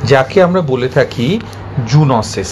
যাকে আমরা বলে থাকি জুনোসিস।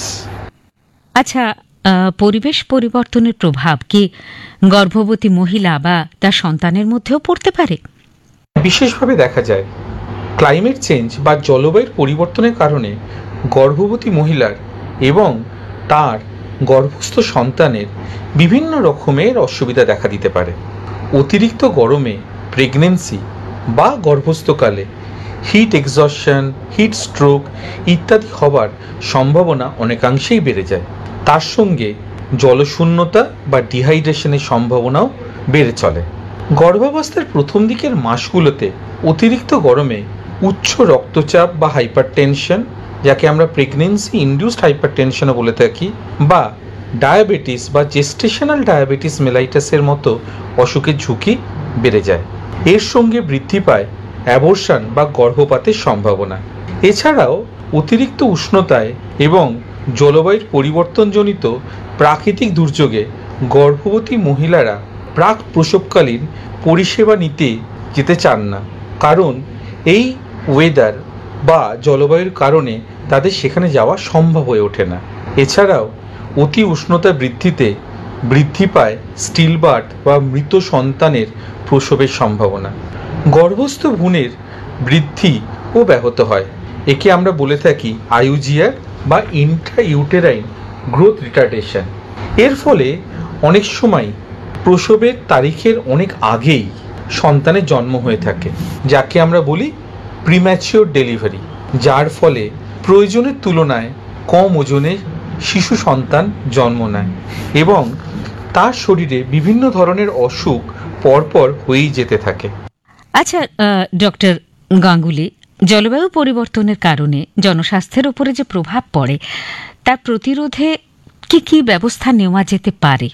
আচ্ছা, পরিবেশ পরিবর্তনের প্রভাব কি গর্ভবতী মহিলা বা তার সন্তানের মধ্যেও পড়তে পারে? বিশেষভাবে দেখা যায় ক্লাইমেট চেঞ্জ বা জলবায়ুর পরিবর্তনের কারণে গর্ভবতী মহিলার এবং তার গর্ভস্থ সন্তানের বিভিন্ন রকমের অসুবিধা দেখা দিতে পারে। অতিরিক্ত গরমে প্রেগনেন্সি বা গর্ভস্থকালে হিট এক্সস্টন, হিট স্ট্রোক ইত্যাদি হবার সম্ভাবনা অনেকাংশেই বেড়ে যায়। তার সঙ্গে জলশূন্যতা বা ডিহাইড্রেশনের সম্ভাবনাও বেড়ে চলে। গর্ভাবস্থার প্রথম দিকের মাসগুলোতে অতিরিক্ত গরমে উচ্চ রক্তচাপ বা হাইপারটেনশন, যাকে আমরা প্রেগনেন্সি ইনডিউসড হাইপারটেনশনও বলে থাকি, বা ডায়াবেটিস বা জেস্টেশনাল ডায়াবেটিস মেলাইটাসের মতো অসুখের ঝুঁকি বেড়ে যায়। এর সঙ্গে বৃদ্ধি পায় অ্যাবর্শন বা গর্ভপাতের সম্ভাবনা। এছাড়াও অতিরিক্ত উষ্ণতায় এবং জলবায়ুর পরিবর্তনজনিত প্রাকৃতিক দুর্যোগে গর্ভবতী মহিলারা প্রাক প্রসবকালীন পরিষেবা নিতে যেতে চান না, কারণ এই ওয়েদার বা জলবায়ুর কারণে তাদের সেখানে যাওয়া সম্ভব হয়ে ওঠে না। এছাড়াও অতি উষ্ণতা বৃদ্ধিতে বৃদ্ধি পায় স্টিলবার্থ বা মৃত সন্তানের প্রসবের সম্ভাবনা। গর্ভস্থ ভ্রূণের বৃদ্ধি ও ব্যাহত হয়। একে আমরা বলে থাকি আইউজিআর বা ইন্ট্রা ইউটেরাইন গ্রোথ রিটার্ডেশন। এর ফলে অনেক সময় প্রসবের তারিখের অনেক আগেই সন্তানের জন্ম হয়ে থাকে, যাকে আমরা বলি প্রিম্যাচিওর ডেলিভারি, যার ফলে প্রয়োজনের তুলনায় কম ওজনের শিশু সন্তান জন্ম নেয় এবং তার শরীরে বিভিন্ন ধরনের অসুখ পরপর হয়েই যেতে থাকে। আচ্ছা ডক্টর গাঙ্গুলি, জলবায়ু পরিবর্তনের কারণে জনস্বাস্থ্যের উপরে যে প্রভাব পড়ে তার প্রতিরোধে কি কি ব্যবস্থা নেওয়া যেতে পারে?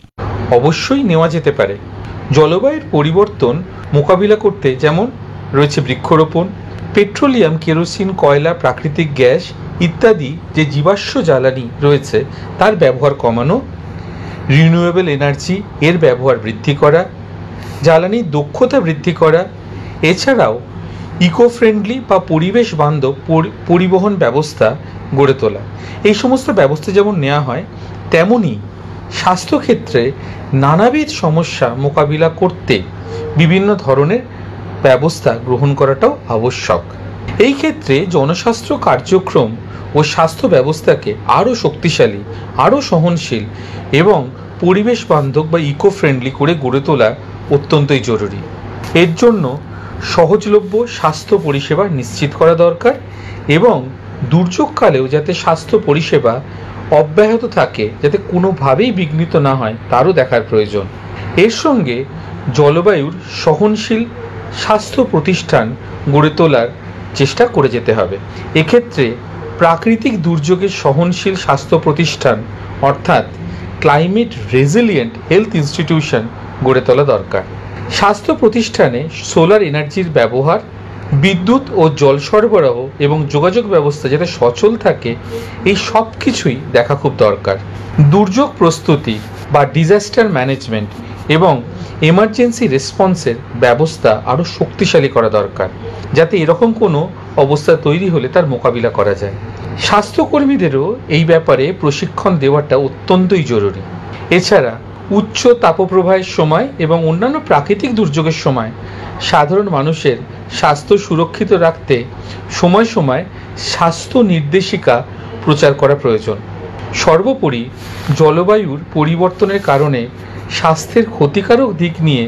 অবশ্যই নেওয়া যেতে পারে। জলবায়ুর পরিবর্তন মোকাবিলা করতে যেমন রয়েছে বৃক্ষরোপণ, পেট্রোলিয়াম, কেরোসিন, কয়লা, প্রাকৃতিক গ্যাস ইত্যাদি যে জীবাশ্ম জ্বালানি রয়েছে তার ব্যবহার কমানো, রিনিউয়েবল এনার্জি এর ব্যবহার বৃদ্ধি করা, জ্বালানির দক্ষতা বৃদ্ধি করা, এছাড়াও ইকো ফ্রেন্ডলি বা পরিবেশ বান্ধব পরিবহন ব্যবস্থা গড়ে তোলা। এই সমস্ত ব্যবস্থা যেমন নেওয়া হয়, তেমনি স্বাস্থ্যক্ষেত্রে নানাবিধ সমস্যা মোকাবিলা করতে বিভিন্ন ধরনের ব্যবস্থা গ্রহণ করাটাও আবশ্যক। এই ক্ষেত্রে জনস্বাস্থ্য কার্যক্রম ও স্বাস্থ্য ব্যবস্থাকে আরও শক্তিশালী, আরও সহনশীল এবং পরিবেশ বান্ধব বা ইকো ফ্রেন্ডলি করে গড়ে তোলা অত্যন্তই জরুরি। এর জন্য সহজলভ্য স্বাস্থ্য পরিষেবা নিশ্চিত করা দরকার এবং দুর্যোগকালেও যাতে স্বাস্থ্য পরিষেবা অব্যাহত থাকে, যাতে কোনোভাবেই বিঘ্নিত না হয়, তারও দেখার প্রয়োজন। এর সঙ্গে জলবায়ুর সহনশীল স্বাস্থ্য প্রতিষ্ঠান গড়ে তোলার চেষ্টা করে যেতে হবে। এক্ষেত্রে প্রাকৃতিক দুর্যোগের সহনশীল স্বাস্থ্য প্রতিষ্ঠান অর্থাৎ ক্লাইমেট রেজিলিয়েন্ট হেলথ ইনস্টিটিউশন গড়ে তোলা দরকার। স্বাস্থ্য প্রতিষ্ঠানে সোলার এনার্জির ব্যবহার, বিদ্যুৎ ও জল সরবরাহ এবং যোগাযোগ ব্যবস্থা যাতে সচল থাকে, এই সব কিছুই দেখা খুব দরকার। দুর্যোগ প্রস্তুতি বা ডিজাস্টার ম্যানেজমেন্ট এবং এমার্জেন্সি রেসপন্সের ব্যবস্থা আরও শক্তিশালী করা দরকার, যাতে এরকম কোনো অবস্থা তৈরি হলে তার মোকাবিলা করা যায়। স্বাস্থ্যকর্মীদেরও এই ব্যাপারে প্রশিক্ষণ দেওয়াটা অত্যন্তই জরুরি। এছাড়া উচ্চ তাপপ্রবাহের সময় এবং অন্যান্য প্রাকৃতিক দুর্যোগের সময় সাধারণ মানুষের স্বাস্থ্য সুরক্ষিত রাখতে সময় সময় স্বাস্থ্য নির্দেশিকা প্রচার করা প্রয়োজন। সর্বোপরি জলবায়ুর পরিবর্তনের কারণে স্বাস্থ্যের ক্ষতিকারক দিক নিয়ে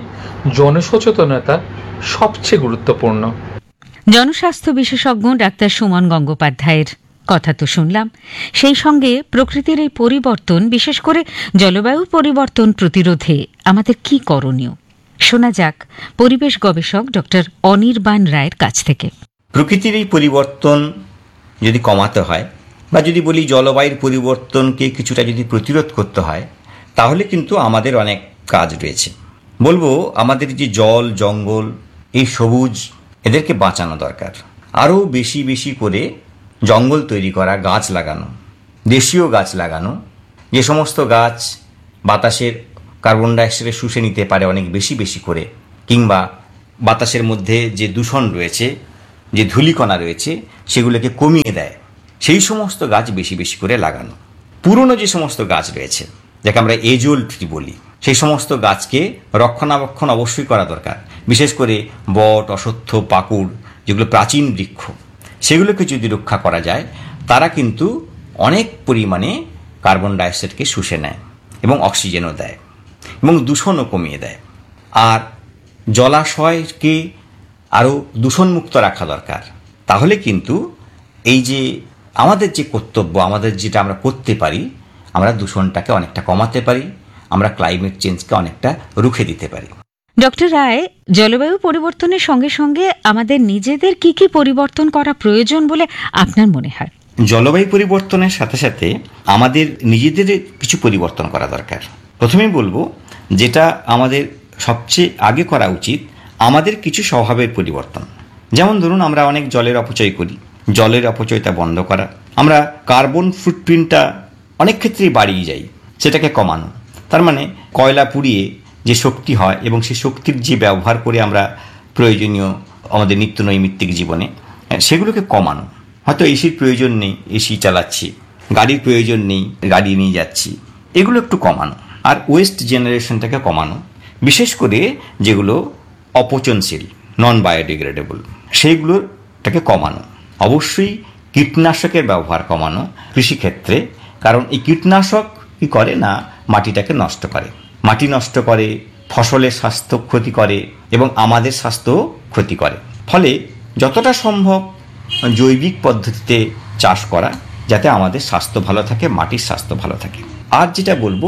জনসচেতনতা সবচেয়ে গুরুত্বপূর্ণ। জনস্বাস্থ্য বিশেষজ্ঞ ডাক্তার সুমন গঙ্গোপাধ্যায়ের কথা তো শুনলাম, সেই সঙ্গে প্রকৃতির এই পরিবর্তন, বিশেষ করে জলবায়ু পরিবর্তন প্রতিরোধে আমাদের কি করণীয়, শোনা যাক পরিবেশ গবেষক ডক্টর অনির্বাণ রায়ের কাছ থেকে। প্রকৃতির এই পরিবর্তন যদি কমাতে হয় বা যদি বলি জলবায়ুর পরিবর্তনকে কিছুটা যদি প্রতিরোধ করতে হয়, তাহলে কিন্তু আমাদের অনেক কাজ রয়েছে। বলবো আমাদের যে জল, জঙ্গল, এই সবুজ, এদেরকে বাঁচানো দরকার। আরও বেশি বেশি করে জঙ্গল তৈরি করা, গাছ লাগানো, দেশীয় গাছ লাগানো, যে সমস্ত গাছ বাতাসের কার্বন ডাইঅক্সাইড শুষে নিতে পারে অনেক বেশি বেশি করে, কিংবা বাতাসের মধ্যে যে দূষণ রয়েছে যে ধূলিকণা রয়েছে সেগুলোকে কমিয়ে দেয়, সেই সমস্ত গাছ বেশি বেশি করে লাগানো। পুরনো যে সমস্ত গাছ রয়েছে, যাকে আমরা এজ ওল্ড ট্রি বলি, সেই সমস্ত গাছকে রক্ষণাবেক্ষণ অবশ্যই করা দরকার। বিশেষ করে বট, অশ্বত্থ, পাকুড়, যেগুলো প্রাচীন বৃক্ষ, সেগুলোকে যদি রক্ষা করা যায়, তারা কিন্তু অনেক পরিমাণে কার্বন ডাইঅক্সাইডকে শুষে নেয় এবং অক্সিজেনও দেয় এবং দূষণও কমিয়ে দেয়। আর জলাশয়কে আরও দূষণমুক্ত রাখা দরকার। তাহলে কিন্তু এই যে আমাদের যে কর্তব্য, আমাদের যেটা আমরা করতে পারি, আমরা দূষণটাকে অনেকটা কমাতে পারি, আমরা ক্লাইমেট চেঞ্জকে অনেকটা রুখে দিতে পারি। ডক্টর রায়, জলবায়ু পরিবর্তনের সঙ্গে সঙ্গে আমাদের নিজেদের কি কি পরিবর্তন করা প্রয়োজন বলে আপনার মনে হয়? জলবায়ু পরিবর্তনের সাথে সাথে আমাদের নিজেদের কিছু পরিবর্তন করা দরকার। প্রথমেই বলবো, যেটা আমাদের সবচেয়ে আগে করা উচিত, আমাদের কিছু স্বভাবের পরিবর্তন। যেমন ধরুন, আমরা অনেক জলের অপচয় করি, জলের অপচয়টা বন্ধ করা। আমরা কার্বন ফুটপ্রিন্টটা অনেক ক্ষেত্রেই বাড়িয়ে যাই, সেটাকে কমানো। তার মানে কয়লা পুড়িয়ে যে শক্তি হয় এবং সেই শক্তির যে ব্যবহার করে আমরা প্রয়োজনীয় আমাদের নিত্য নৈমিত্তিক জীবনে, সেগুলোকে কমানো। হয়তো এসির প্রয়োজন নেই, এসি চালাচ্ছি, গাড়ির প্রয়োজন নেই, গাড়ি নিয়ে যাচ্ছি, এগুলো একটু কমানো। আর ওয়েস্ট জেনারেশনটাকে কমানো, বিশেষ করে যেগুলো অপচনশীল, নন বায়োডিগ্রেডেবল, সেইগুলোটাকে কমানো। অবশ্যই কীটনাশকের ব্যবহার কমানো কৃষিক্ষেত্রে, কারণ এই কীটনাশক কি করে না, মাটিটাকে নষ্ট করে, মাটি নষ্ট করে, ফসলের স্বাস্থ্য ক্ষতি করে এবং আমাদের স্বাস্থ্য ক্ষতি করে। ফলে যতটা সম্ভব জৈবিক পদ্ধতিতে চাষ করা, যাতে আমাদের স্বাস্থ্য ভালো থাকে, মাটির স্বাস্থ্য ভালো থাকে। আর যেটা বলবো,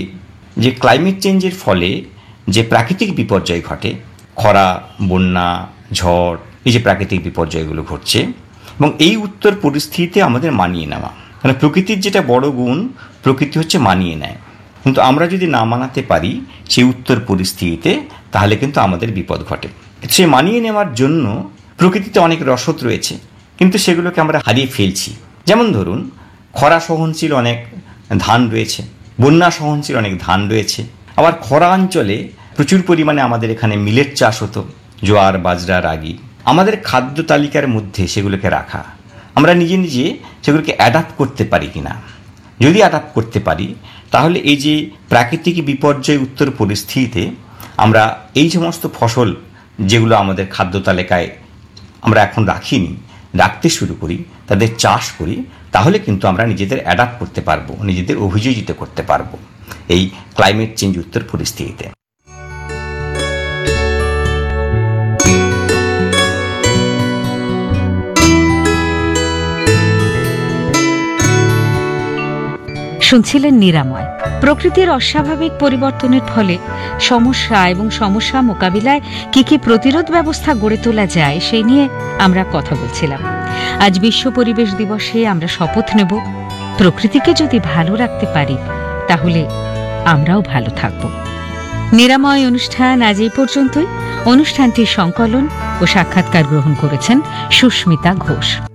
যে ক্লাইমেট চেঞ্জের ফলে যে প্রাকৃতিক বিপর্যয় ঘটে, খরা, বন্যা, ঝড়, এই যে প্রাকৃতিক বিপর্যয়গুলো ঘটছে, এবং এই উত্তর পরিস্থিতিতে আমাদের মানিয়ে নেওয়া। মানে প্রকৃতির যেটা বড় গুণ, প্রকৃতি হচ্ছে মানিয়ে নেয়। কিন্তু আমরা যদি না মানাতে পারি সেই উত্তর পরিস্থিতিতে, তাহলে কিন্তু আমাদের বিপদ ঘটে। সে মানিয়ে নেওয়ার জন্য প্রকৃতিতে অনেক রসদ রয়েছে, কিন্তু সেগুলোকে আমরা হারিয়ে ফেলছি। যেমন ধরুন, খরা সহনশীল অনেক ধান রয়েছে, বন্যা সহনশীল অনেক ধান রয়েছে। আবার খরা অঞ্চলে প্রচুর পরিমাণে আমাদের এখানে মিলেট চাষ হতো, জোয়ার, বাজরা, রাগি। আমাদের খাদ্য তালিকার মধ্যে সেগুলোকে রাখা, আমরা নিজে নিজে সেগুলোকে অ্যাডাপ্ট করতে পারি কিনা। যদি অ্যাডাপ্ট করতে পারি, তাহলে এই যে প্রাকৃতিক বিপর্যয় উত্তর পরিস্থিতিতে আমরা এই সমস্ত ফসল, যেগুলো আমাদের খাদ্য তালিকায় আমরা এখন রাখিনি, রাখতে শুরু করি, তাদের চাষ করি, তাহলে কিন্তু আমরা নিজেদের অ্যাডাপ্ট করতে পারবো, নিজেদের অভিযোজিত করতে পারবো এই ক্লাইমেট চেঞ্জ উত্তর পরিস্থিতিতে। শুনছিলেন নিরাময়। প্রকৃতির অস্বাভাবিক পরিবর্তনের ফলে সমস্যা এবং সমস্যা মোকাবিলায় কি কি প্রতিরোধ ব্যবস্থা গড়ে তোলা যায়, সেই নিয়ে আমরা কথা বলছিলাম। আজ বিশ্ব পরিবেশ দিবসে আমরা শপথ নেব, প্রকৃতিকে যদি ভালো রাখতে পারি, তাহলে আমরাও ভালো থাকব। নিরাময় অনুষ্ঠান আজ এই পর্যন্তই। অনুষ্ঠানটির সংকলন ও সাক্ষাৎকার গ্রহণ করেছেন সুস্মিতা ঘোষ।